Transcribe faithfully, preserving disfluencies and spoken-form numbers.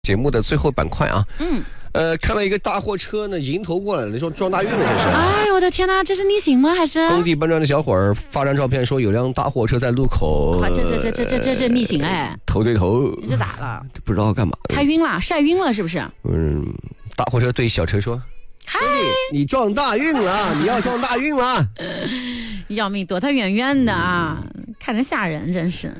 节目的最后板块啊， 嗯， 呃，看到一个大货车呢迎头过来了，你说撞大运了这是？ 哎呦我的天哪，这是逆行吗？还是工地搬砖的小伙儿发张照片说有辆大货车在路口， 啊，这这这这这这这逆行哎， 头对头， 你这咋了？ 不知道干嘛的， 开晕了，晒晕了是不是？ 嗯，大货车对小车说：“ 嗨， 你撞大运了，你要撞大运了。” 要命，躲他远远的啊！看着吓人，真是。